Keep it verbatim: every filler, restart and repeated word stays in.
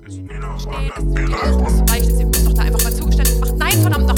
Stehen, das reicht es, ihr müsst doch da einfach mal zugestanden. Macht nein, verdammt noch.